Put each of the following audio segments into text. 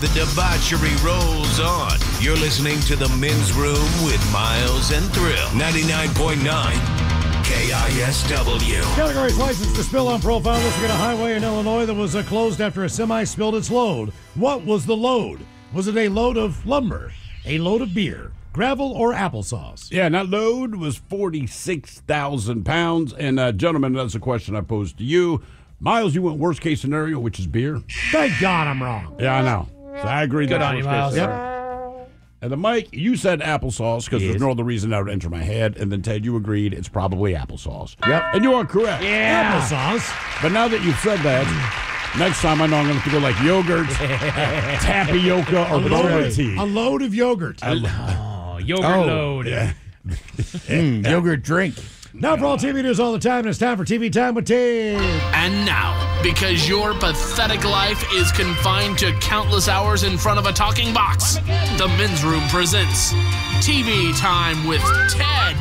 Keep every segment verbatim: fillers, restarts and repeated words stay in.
the debauchery rolls on. You're listening to The Men's Room with Miles and Thrill. ninety-nine point nine K I S W. Categories licensed to spill on profile listing at a highway in Illinois that was uh, closed after a semi spilled its load. What was the load? Was it a load of lumber, a load of beer, gravel, or applesauce? Yeah, and that load was forty-six thousand pounds. And, uh, gentlemen, that's a question I posed to you. Miles, you went worst case scenario, which is beer. Thank God I'm wrong. Yeah, I know. So I agree. Good that's on you, worst case Miles. scenario. Yep. And then, Mike, you said applesauce because Yes. there's no other reason that would enter my head. And then, Ted, you agreed it's probably applesauce. Yep. And you are correct. Yeah. Applesauce. But now that you've said that, next time I know I'm going to have to go like yogurt, tapioca, or boba tea. A load of yogurt. Oh, yogurt Oh, load. yeah. Mm, yogurt drink. Now for all T V news all the time, and it's time for T V Time with Ted. And now, because your pathetic life is confined to countless hours in front of a talking box, the Men's Room presents T V Time with Ted.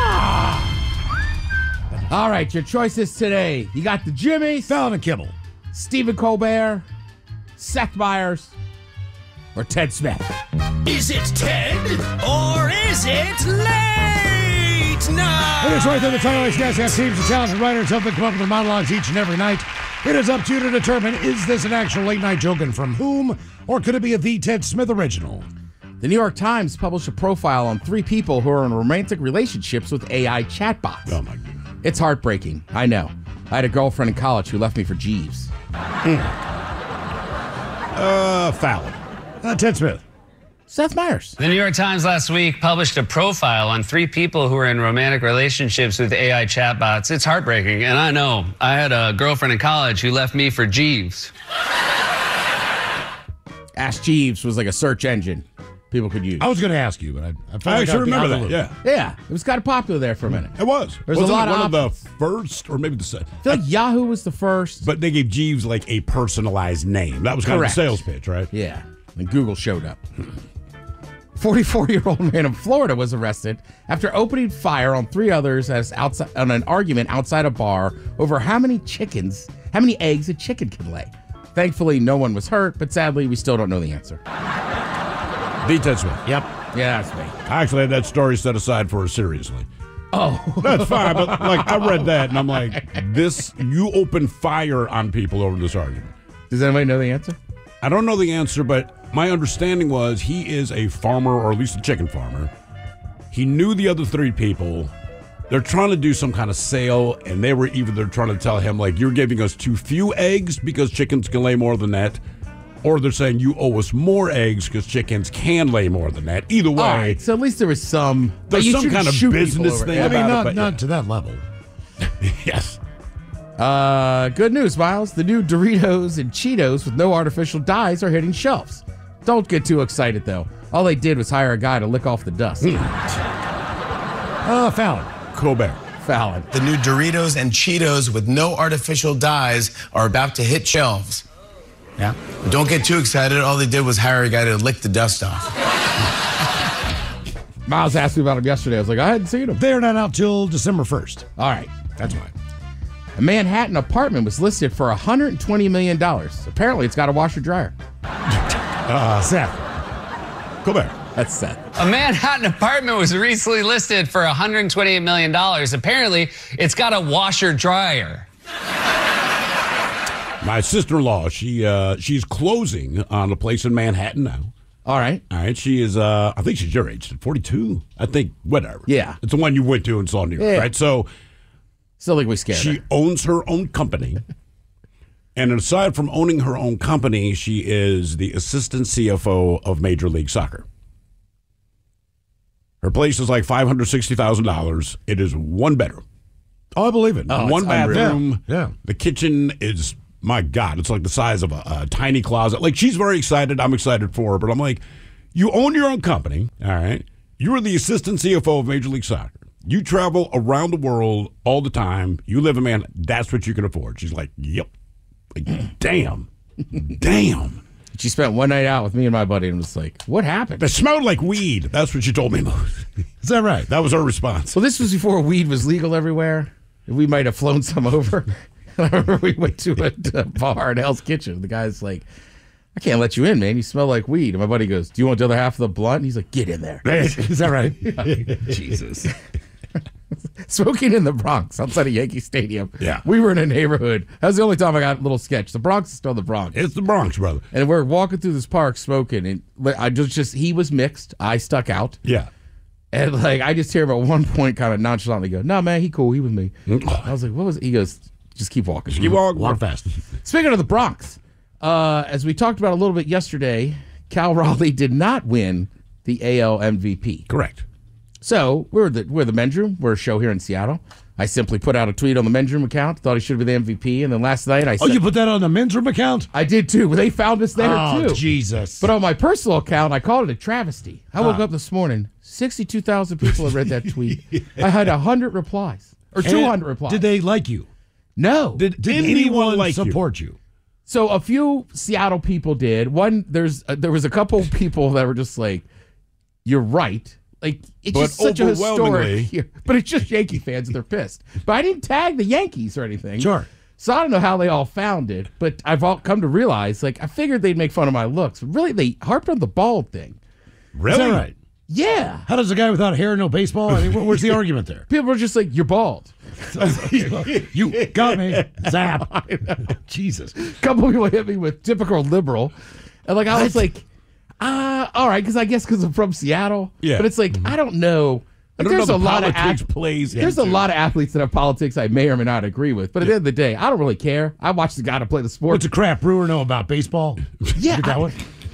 All right, your choices today. You got the Jimmys, Fallon and Kibble. Stephen Colbert, Seth Meyers, or Ted Smith. Is it Ted or is it late night? And it's right there. The Title X guys have teams of talented writers help them come up with their monologues each and every night. It is up to you to determine, is this an actual late night joke and from whom, or could it be a The Ted Smith original? The New York Times published a profile on three people who are in romantic relationships with A I chatbots. Oh, my goodness. It's heartbreaking. I know. I had a girlfriend in college who left me for Jeeves. Uh, Fallon. Uh, Ted Smith. Seth Meyers. The New York Times last week published a profile on three people who are in romantic relationships with A I chatbots. It's heartbreaking, and I know. I had a girlfriend in college who left me for Jeeves. Ask Jeeves was like a search engine people could use. I was going to ask you, but I, I, I finally actually got the remember out that, of the loop. yeah. Yeah, it was kind of popular there for a minute. It was. There's a Wasn't lot it of one of the options. first, or maybe the second. I feel like Yahoo was the first. But they gave Jeeves like a personalized name. That was kind Correct. of the sales pitch, right? Yeah, and Google showed up. forty-four-year-old man in Florida was arrested after opening fire on three others as outside on an argument outside a bar over how many chickens, how many eggs a chicken can lay. Thankfully, no one was hurt, but sadly, we still don't know the answer. The Ted Smith. Yep. Yeah, that's me. I actually had that story set aside for us seriously. Oh. That's fine, but like I read that and I'm like, this, you opened fire on people over this argument. Does anybody know the answer? I don't know the answer, but my understanding was he is a farmer, or at least a chicken farmer. He knew the other three people. They're trying to do some kind of sale, and they were either they're trying to tell him, like, you're giving us too few eggs because chickens can lay more than that, or they're saying you owe us more eggs because chickens can lay more than that. Either way, All right, so at least there was some. but there's you some shouldn't kind of shoot people business over it. thing Yeah. I mean, about not, it, but not yeah. to that level. Yes. Uh, good news, Miles. The new Doritos and Cheetos with no artificial dyes are hitting shelves. Don't get too excited, though. All they did was hire a guy to lick off the dust. Uh, Fallon. Colbert. Fallon. The new Doritos and Cheetos with no artificial dyes are about to hit shelves. Yeah. Don't get too excited. All they did was hire a guy to lick the dust off. Miles asked me about them yesterday. I was like, I hadn't seen them. They're not out till December first. All right. That's why. A Manhattan apartment was listed for one hundred twenty million dollars. Apparently, it's got a washer dryer. Uh, Seth. Colbert. That's Seth. A Manhattan apartment was recently listed for one hundred twenty-eight million dollars. Apparently, it's got a washer dryer. My sister-in-law, she uh, she's closing on a place in Manhattan now. All right. All right, she is, uh, I think she's your age, forty-two? I think, whatever. Yeah. It's the one you went to and saw in New York, Yeah. right? So Still think we scared she her. owns her own company. And aside from owning her own company, she is the assistant C F O of Major League Soccer. Her place is like five hundred sixty thousand dollars. It is one bedroom. Oh, I believe it. Oh, one it's bathroom. unreal. Yeah. The kitchen is, my God, it's like the size of a, a tiny closet. Like, she's very excited. I'm excited for her. But I'm like, you own your own company, all right? You are the assistant C F O of Major League Soccer. You travel around the world all the time. You live in man. That's what you can afford. She's like, yep. Like, damn. Damn. She spent one night out with me and my buddy and was like, what happened? It smelled like weed. That's what she told me. Is that right? That was her response. So this was before weed was legal everywhere. We might have flown some over. I remember we went to a, a bar in Hell's Kitchen. The guy's like, I can't let you in, man. You smell like weed. And my buddy goes, do you want the other half of the blunt? And he's like, get in there. Is that right? Jesus. Smoking in the Bronx outside of Yankee Stadium. Yeah. We were in a neighborhood. That was the only time I got a little sketch. The Bronx is still the Bronx. It's the Bronx, brother. And we're walking through this park smoking. And I just, just he was mixed. I stuck out. Yeah. And like I just hear him at one point kind of nonchalantly go, no, man, he cool. He was me. I was like, what was it? He goes, just keep walking. Keep walking. Walk fast. Speaking of the Bronx, uh, as we talked about a little bit yesterday, Cal Raleigh did not win the A L M V P. Correct. So we're the we're the Men's Room. We're a show here in Seattle. I simply put out a tweet on the Men's Room account. Thought he should be the M V P. And then last night I Oh, said, you put that on the men's room account? I did too. They found us there Oh, too. Jesus. But on my personal account, I called it a travesty. I woke Ah. up this morning, sixty-two thousand people have read that tweet. I had one hundred replies or two hundred replies. Did they like you? No. Did, did Anyone anyone like you? support you? So a few Seattle people did. One, there's uh, there was a couple people that were just like, "You're right." Like it's But just such a overwhelmingly- historic year. But it's just Yankee fans and they're pissed. But I didn't tag the Yankees or anything. Sure. So I don't know how they all found it, but I've all come to realize, like, I figured they'd make fun of my looks. Really, they harped on the bald thing. Really? Is that right? Yeah. How does a guy without hair know baseball? I mean, wh- where's the argument there? People were just like, "You're bald." You got me. Zap. Jesus. A couple people hit me with typical liberal, and like I was like, "Ah, all right," because I guess because I'm from Seattle. Yeah. But it's like I don't know. I Like, don't there's know a the lot of politics ath- plays There's a into. lot of athletes that have politics I may or may not agree with, but at the end of the day, I don't really care. I watch the guy to play the sport. What's a crap brewer know about baseball? Yeah, Get that I- one?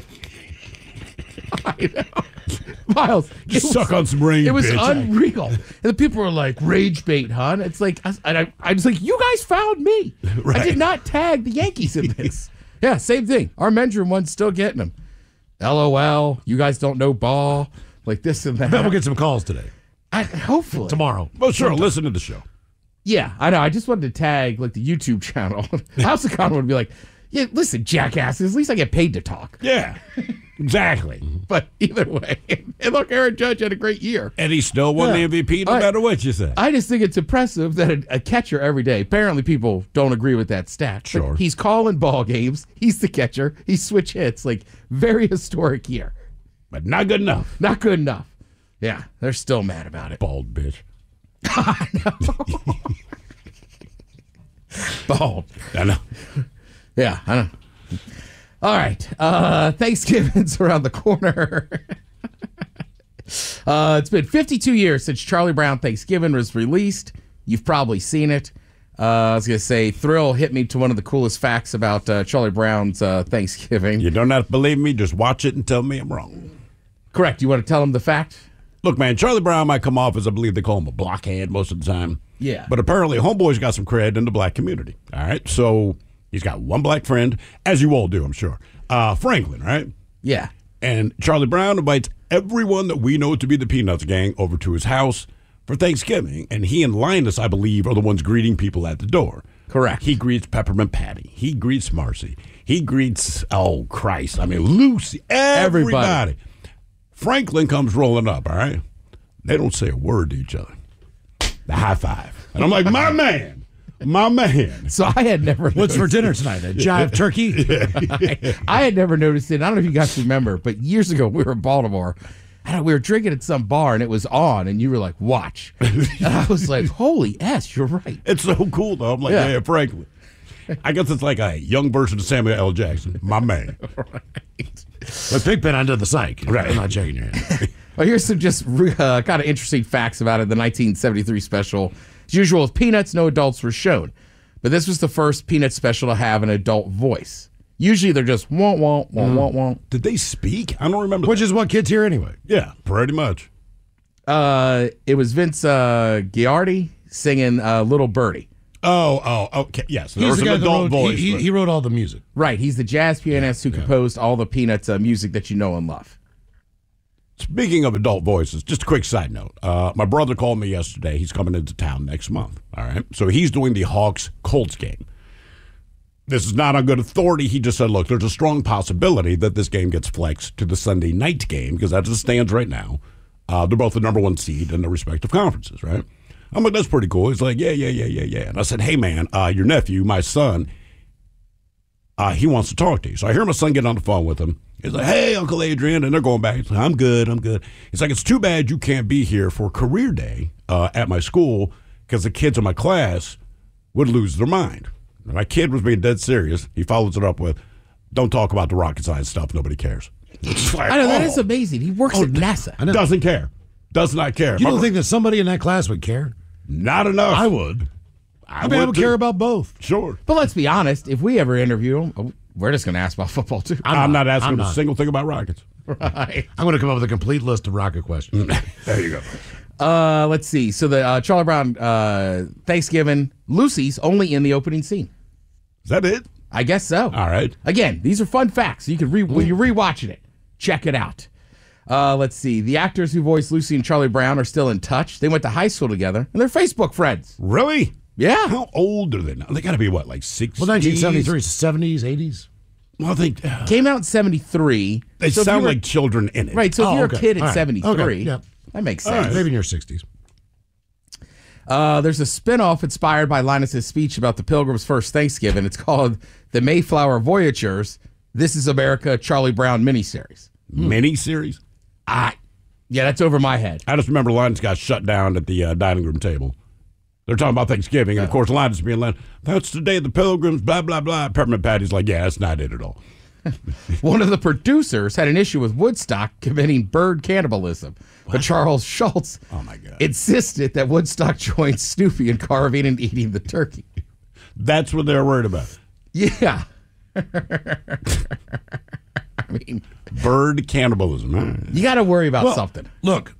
I know. Miles, Just it suck on some rain, It was bitch. unreal. And the people were like, "Rage bait, hun." It's like, I, I, I was like, "You guys found me. I Right. did not tag the Yankees in this." Yeah, same thing. Our men's room one's still getting them. LOL. You guys don't know ball. Like this and that. Bet we'll get some calls today. I, hopefully Tomorrow. Well, sure. Listen to the show. Yeah, I know. I just wanted to tag like the YouTube channel. House of Con would be like, "Yeah, listen, jackasses. At least I get paid to talk." Yeah. Exactly. But either way, and look, Aaron Judge had a great year. And he still won Yeah. the M V P no I- matter what you say. I just think it's impressive that a, a catcher every day. Apparently, people don't agree with that stat. but Sure. he's calling ball games. He's the catcher. He switch hits. Like very historic year. But not good enough. Not good enough. Yeah, they're still mad about it. Bald bitch. Bald. I know. Yeah, I know. All right. Uh, Thanksgiving's around the corner. uh, it's been fifty-two years since Charlie Brown Thanksgiving was released. You've probably seen it. Uh, I was going to say, Thrill hit me to one of the coolest facts about uh, Charlie Brown's uh, Thanksgiving. You don't have to believe me. Just watch it and tell me I'm wrong. Correct. You want to tell him the fact? Look, man, Charlie Brown might come off as I believe they call him a blockhead most of the time. Yeah. But apparently, Homeboy's got some cred in the black community. All right. So he's got one black friend, as you all do, I'm sure. Uh, Franklin, right? Yeah. And Charlie Brown invites everyone that we know to be the Peanuts gang over to his house for Thanksgiving. And he and Linus, I believe, are the ones greeting people at the door. Correct. He greets Peppermint Patty. He greets Marcy. He greets, oh, Christ. I mean, Lucy. Everybody. Everybody. Franklin comes rolling up, all right? They don't say a word to each other. The high five. And I'm like, my man. My man. So I had never What's for noticed- dinner tonight? A jive turkey? I had never noticed it. I don't know if you guys remember, but years ago we were in Baltimore. And we were drinking at some bar and it was on, and you were like, "Watch." And I was like, "Holy S, you're right." It's so cool, though. I'm like, Yeah. yeah, Franklin. I guess it's like a young version of Samuel L. Jackson. My man. With Pigpen under the psych. Right. I'm not shaking your hand. Well, here's some just uh, kind of interesting facts about it. The nineteen seventy-three special. As usual, with Peanuts, no adults were shown. But this was the first Peanuts special to have an adult voice. Usually they're just won't, won't, won't, won't, won't. Did they speak? I don't remember. Which that. is what kids hear anyway. Yeah, pretty much. Uh, it was Vince uh, Giardi singing uh, Little Birdie. Oh, oh, okay. Yes. There He's was the an guy that adult wrote, voice. he, he, but- he wrote all the music. Right, he's the jazz pianist who yeah. composed all the Peanuts uh, music that you know and love. Speaking of adult voices, just a quick side note. Uh, my brother called me yesterday. He's coming into town next month. All right. So he's doing the Hawks Colts game. This is not on good authority. He just said, look, there's a strong possibility that this game gets flexed to the Sunday night game because as it stands right now, uh, they're both the number one seed in their respective conferences, right? I'm like, that's pretty cool. He's like, yeah, yeah, yeah, yeah, yeah. And I said, hey, man, uh, your nephew, my son, Uh, he wants to talk to you. So I hear my son get on the phone with him. He's like, hey, Uncle Adrian. And they're going back. He's like, I'm good. I'm good. He's like, it's too bad you can't be here for career day uh, at my school because the kids in my class would lose their mind. And my kid was being dead serious. He follows it up with, don't talk about the rocket science stuff. Nobody cares. Like, I know, that oh. is amazing. He works Oh, at NASA. I know. Doesn't care. Does not care. You My- don't think that somebody in that class would care? Not enough. I would. I, I mean, I would too. care about both. Sure. But let's be honest, if we ever interview him, oh, we're just going to ask about football, too. I'm, I'm not, not. asking I'm him a not. single thing about rockets. Right. I'm going to come up with a complete list of rocket questions. There you go. Uh, let's see. So the uh, Charlie Brown uh, Thanksgiving, Lucy's only in the opening scene. Is that it? I guess so. All right. Again, these are fun facts. You can re- when you're rewatching it, check it out. Uh, let's see. The actors who voiced Lucy and Charlie Brown are still in touch. They went to high school together, and they're Facebook friends. Really? Yeah. How old are they now? They got to be, what, like six? Well, nineteen seventy-three, seventies, eighties. Well, I think uh, Came out in seventy-three. they So if sound you were- like children in it. Right, so if Oh, you're okay. a kid at All right. seventy-three, Okay, yeah. that makes All sense. right. Maybe in your sixties. Uh, there's a spin-off inspired by Linus's speech about the Pilgrim's first Thanksgiving. It's called The Mayflower Voyagers. This is America, Charlie Brown miniseries. Mini-series? I, yeah, that's over my head. I just remember Linus got shut down at the uh, dining room table. They're talking about Thanksgiving, and of course Linus being like, that's the day of the Pilgrims, blah, blah, blah. Peppermint Patty's like, yeah, that's not it at all. One of the producers had an issue with Woodstock committing bird cannibalism, but Charles Schultz Oh, my God. insisted that Woodstock joined Snoopy in carving and eating the turkey. That's what they're worried about. Yeah. I mean, Bird cannibalism. Huh? you got to worry about Well, something. Look,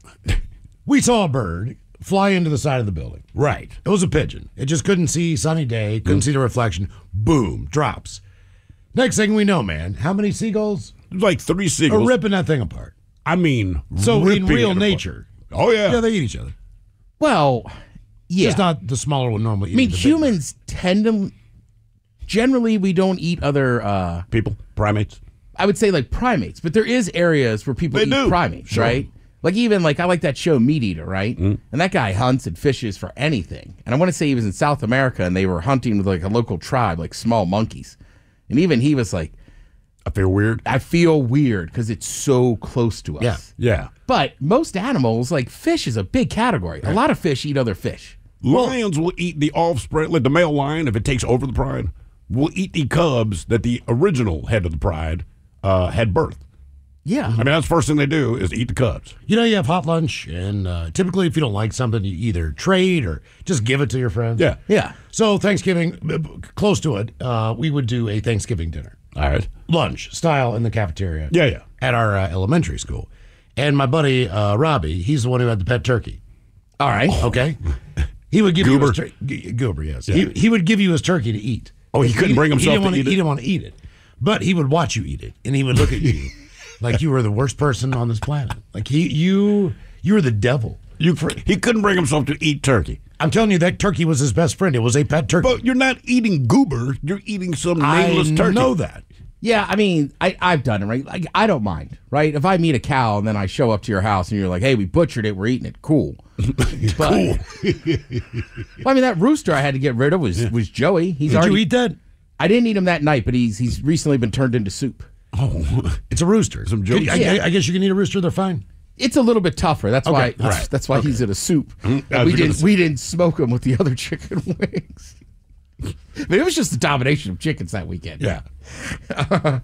we saw a bird fly into the side of the building. Right. It was a pigeon. It just couldn't see sunny day, couldn't see the reflection. Boom, drops. Next thing we know, man, how many seagulls There's like three are seagulls. ripping that thing apart? I mean, So in ripping real it apart. nature, Oh, yeah. yeah, they eat each other. Well, yeah. Just not the smaller one normally. I mean, humans tend to. Generally, we don't eat other. Uh, People, primates. I would say like primates, but there is areas where people They eat do. primates, Sure. right? Like even like I like that show Meat Eater, right? And that guy hunts and fishes for anything. And I want to say he was in South America and they were hunting with like a local tribe, like small monkeys. And even he was like, I feel weird. I feel weird because it's so close to us. Yeah. Yeah. But most animals, like fish, is a big category. A lot of fish eat other fish. Lions will eat the offspring, like the male lion, if it takes over the pride, will eat the cubs that the original head of the pride uh, had birthed. Yeah. I mean, that's the first thing they do is eat the cubs. You know, you have hot lunch, and uh, typically, if you don't like something, you either trade or just give it to your friends. Yeah. Yeah. So Thanksgiving, b- b- close to it, uh, we would do a Thanksgiving dinner, All right. lunch style in the cafeteria. Yeah, yeah. At our uh, elementary school, and my buddy uh, Robbie, he's the one who had the pet turkey. All right. Okay, he would give Goober? you his turkey. Goober, yes. He, he would give you his turkey to eat. Oh, he couldn't bring he himself didn't to wanna- eat it? He didn't want to eat it, but he would watch you eat it, and he would look at you like you were the worst person on this planet. Like he, you, you were the devil. You, he couldn't bring himself to eat turkey. I'm telling you, that turkey was his best friend. It was a pet turkey. But you're not eating goober. You're eating some I nameless turkey. know that. Yeah, I mean, I, I've done it, right? Like, I don't mind, right? If I meet a cow and then I show up to your house and you're like, hey, we butchered it, we're eating it, cool. But, Cool. well, I mean, that rooster I had to get rid of was, was Joey. He's Did already, you eat that? I didn't eat him that night, but he's he's recently been turned into soup. Oh, it's a rooster. Some jokes. I, I, I guess you can eat a rooster. They're fine. It's a little bit tougher. That's why Okay, that's, right. that's why he's in a soup. I was we gonna didn't say- we didn't smoke him with the other chicken wings. But it was just the domination of chickens that weekend. Yeah. Uh,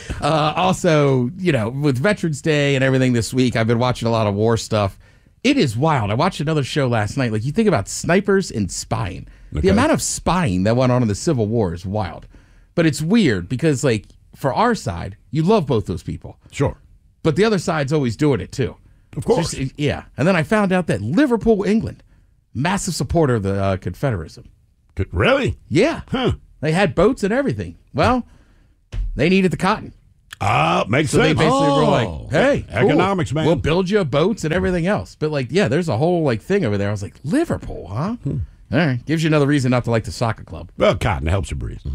also, you know, with Veterans Day and everything this week, I've been watching a lot of war stuff. It is wild. I watched another show last night. Like, you think about snipers and spying. Okay. The amount of spying that went on in the Civil War is wild. But it's weird because, like, for our side, you love both those people. Sure. But the other side's always doing it, too. Of course. Just- yeah. And then I found out that Liverpool, England, massive supporter of the uh, Confederacism. Good- Really? Yeah. Huh. They had boats and everything. Well, they needed the cotton. Ah, makes So they sense. basically were Oh. like, hey, cool. Economics, man. We'll build you boats and everything else. But like, yeah, there's a whole like thing over there. I was like, Liverpool, huh? Hmm. All right. Gives you another reason not to like the soccer club. Well, cotton helps you breathe.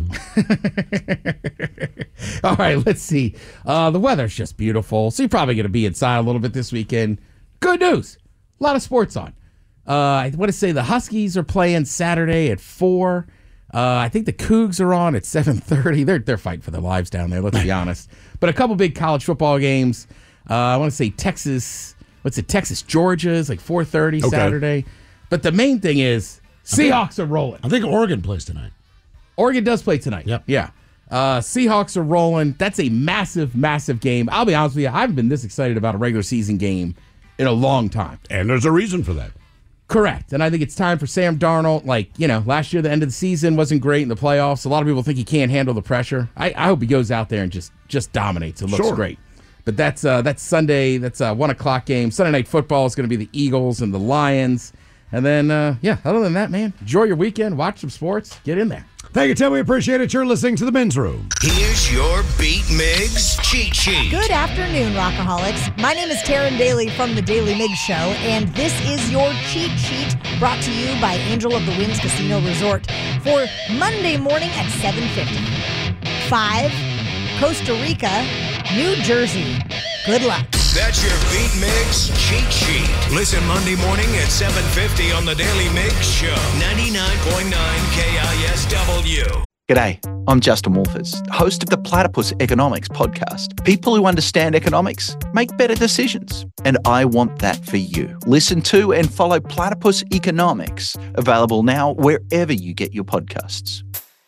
All right, let's see. Uh, the weather's just beautiful. So you're probably going to be inside a little bit this weekend. Good news. A lot of sports on. Uh, I want to say the Huskies are playing Saturday at four. Uh, I think the Cougs are on at seven thirty. They're they're fighting for their lives down there, let's be honest. But a couple big college football games. Uh, I want to say Texas, what's it, Texas, Georgia is like four thirty Okay. Saturday. But the main thing is Seahawks are rolling. I think Oregon plays tonight. Oregon does play tonight. Yep. Yeah. Uh, Seahawks are rolling. That's a massive, massive game. I'll be honest with you, I haven't been this excited about a regular season game in a long time. And there's a reason for that. Correct. And I think it's time for Sam Darnold. Like, you know, last year, the end of the season wasn't great in the playoffs. A lot of people think he can't handle the pressure. I, I hope he goes out there and just just dominates. It looks Sure. great. But that's uh, that's Sunday. That's a one o'clock game. Sunday Night Football is going to be the Eagles and the Lions. And then, uh, yeah, other than that, man, enjoy your weekend. Watch some sports. Get in there. Thank you, Tim. We appreciate it. You're listening to The Men's Room. Here's your Beat Migs cheat sheet. Good afternoon, Rockaholics. My name is Taryn Daly from The Daily Migs Show, and this is your cheat sheet brought to you by Angel of the Winds Casino Resort for Monday morning at seven fifty. Five, Costa Rica, New Jersey. Good luck. That's your Beat Migs cheat sheet. Listen Monday morning at seven fifty on The Daily Migs Show. ninety-nine point nine K I S W. G'day, I'm Justin Wolfers, host of the Platypus Economics podcast. People who understand economics make better decisions, and I want that for you. Listen to and follow Platypus Economics, available now wherever you get your podcasts.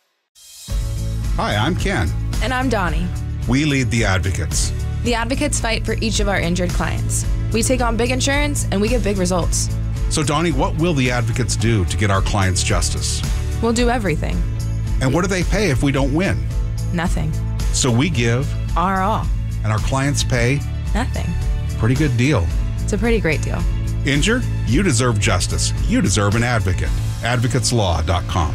Hi, I'm Ken. And I'm Donnie. We lead The Advocates. The Advocates fight for each of our injured clients. We take on big insurance, and we get big results. So, Donnie, what will The Advocates do to get our clients justice? We'll do everything. And what do they pay if we don't win? Nothing. So we give. Our all. And our clients pay. Nothing. Pretty good deal. It's a pretty great deal. Injured? You deserve justice. You deserve an advocate. advocates law dot com.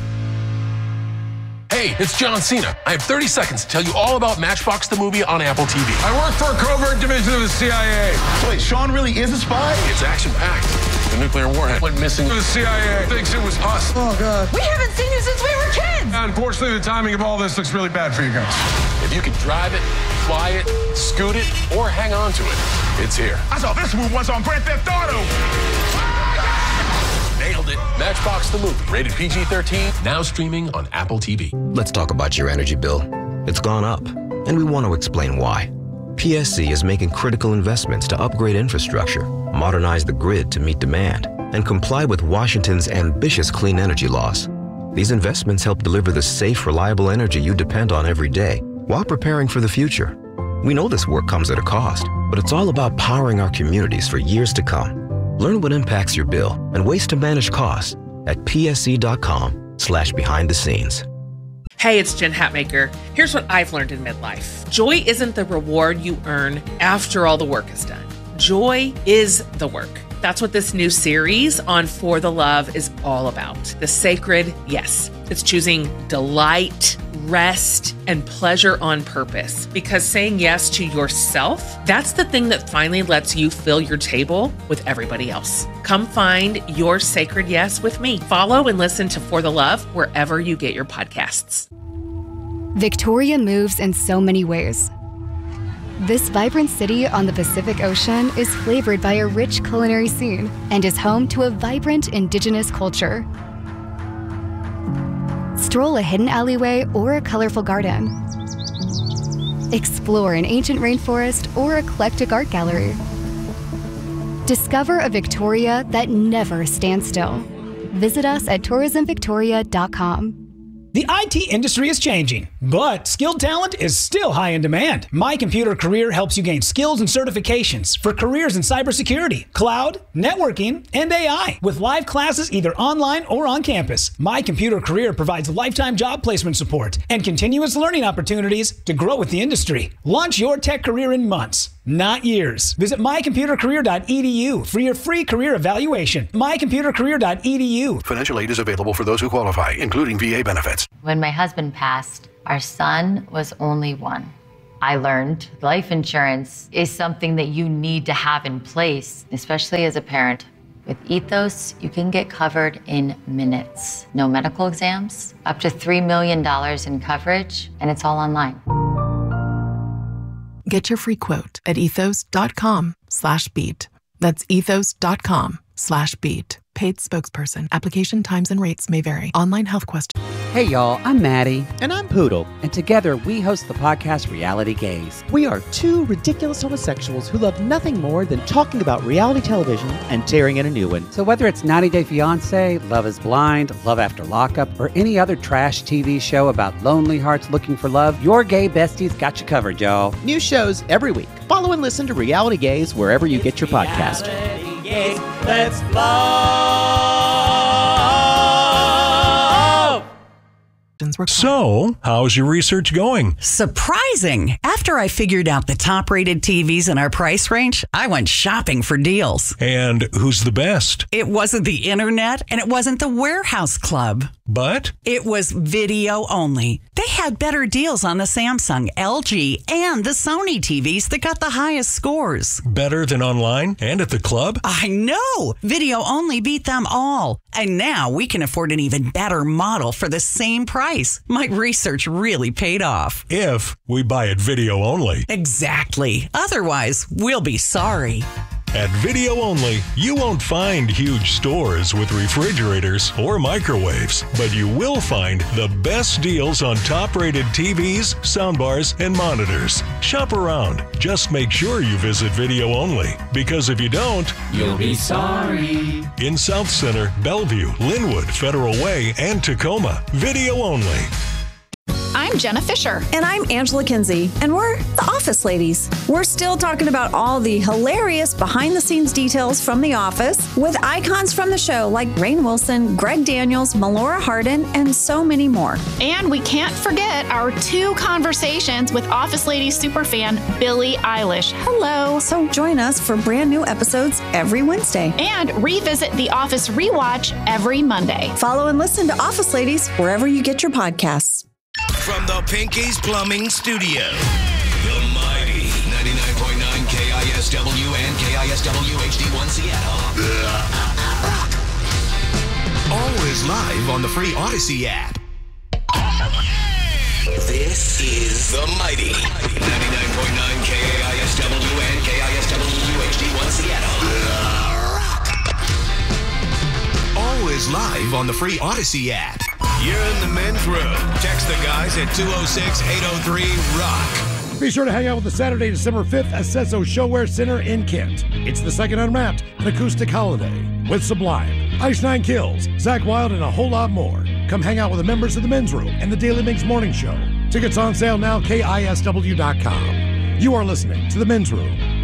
Hey, it's John Cena. I have thirty seconds to tell you all about Matchbox the movie on Apple T V. I work for a covert division of the C I A. Wait, Sean really is a spy? It's action-packed. The nuclear warhead went missing. The C I A thinks it was us. Oh, God. We haven't seen you since we were kids. Unfortunately, the timing of all this looks really bad for you guys. If you can drive it, fly it, scoot it, or hang on to it, it's here. I saw this move once on Grand Theft Auto. Nailed it. Matchbox the movie. Rated P G thirteen. Now streaming on Apple T V. Let's talk about your energy bill. It's gone up, and we want to explain why. P S C is making critical investments to upgrade infrastructure, modernize the grid to meet demand, and comply with Washington's ambitious clean energy laws. These investments help deliver the safe, reliable energy you depend on every day while preparing for the future. We know this work comes at a cost, but it's all about powering our communities for years to come. Learn what impacts your bill and ways to manage costs at psc.com slash behind the scenes. Hey, it's Jen Hatmaker. Here's what I've learned in midlife. Joy isn't the reward you earn after all the work is done. Joy is the work. That's what this new series on For the Love is all about. The sacred yes. It's choosing delight, rest, and pleasure on purpose. Because saying yes to yourself, that's the thing that finally lets you fill your table with everybody else. Come find your sacred yes with me. Follow and listen to For the Love wherever you get your podcasts. Victoria moves in so many ways. This vibrant city on the Pacific Ocean is flavored by a rich culinary scene and is home to a vibrant indigenous culture. Stroll a hidden alleyway or a colorful garden. Explore an ancient rainforest or eclectic art gallery. Discover a Victoria that never stands still. Visit us at tourism victoria dot com. The I T industry is changing, but skilled talent is still high in demand. My Computer Career helps you gain skills and certifications for careers in cybersecurity, cloud, networking, and A I. With live classes either online or on campus, My Computer Career provides lifetime job placement support and continuous learning opportunities to grow with the industry. Launch your tech career in months, not years. Visit my computer career dot e d u for your free career evaluation. my computer career dot e d u. Financial aid is available for those who qualify, including V A benefits. When my husband passed, our son was only one. I learned life insurance is something that you need to have in place, especially as a parent. With Ethos, you can get covered in minutes. No medical exams, up to three million dollars in coverage, and it's all online. Get your free quote at ethos dot com slash beat. That's ethos dot com slash beat. Paid spokesperson. Application times and rates may vary. Online health question. Hey y'all, I'm Maddie. And I'm Poodle. And together we host the podcast Reality Gaze. We are two ridiculous homosexuals who love nothing more than talking about reality television and tearing in a new one. So whether it's ninety day fiancé, Love is Blind, Love After Lockup, or any other trash T V show about lonely hearts looking for love, your gay besties got you covered, y'all. New shows every week. Follow and listen to Reality Gaze wherever you get your podcast. Gaze, let's flow! So, how's your research going? Surprising! After I figured out the top-rated T Vs in our price range, I went shopping for deals. And who's the best? It wasn't the internet, and it wasn't the Warehouse Club. But? It was video only. They had better deals on the Samsung, L G, and the Sony T Vs that got the highest scores. Better than online and at the club? I know! Video only beat them all. And now we can afford an even better model for the same price. My research really paid off. If we buy it video only. Exactly. Otherwise, we'll be sorry. At Video Only, you won't find huge stores with refrigerators or microwaves, but you will find the best deals on top-rated T Vs, soundbars, and monitors. Shop around. Just make sure you visit Video Only, because if you don't, you'll be sorry. In South Center, Bellevue, Linwood, Federal Way, and Tacoma, Video Only. I'm Jenna Fisher. And I'm Angela Kinsey. And we're the Office Ladies. We're still talking about all the hilarious behind-the-scenes details from The Office with icons from the show like Rainn Wilson, Greg Daniels, Melora Hardin, and so many more. And we can't forget our two conversations with Office Ladies superfan Billie Eilish. Hello. So join us for brand new episodes every Wednesday. And revisit The Office Rewatch every Monday. Follow and listen to Office Ladies wherever you get your podcasts. From the Pinky's Plumbing Studio, the mighty ninety-nine point nine K I S W and K I S W H D one Seattle. Always live on the free Odyssey app. This is the mighty ninety-nine point nine K I S W and K I S W H D one Seattle. Always live on the free Odyssey app. You're in the men's room. Text the guys at two oh six, eight oh three, ROCK. Be sure to hang out with the Saturday, December fifth Acesso Showwear Center in Kent. It's the second Unwrapped, an acoustic holiday with Sublime, Ice Nine Kills, Zach Wilde, and a whole lot more. Come hang out with the members of the men's room and the Daily Mix Morning Show. Tickets on sale now, K I S W dot com. You are listening to the men's room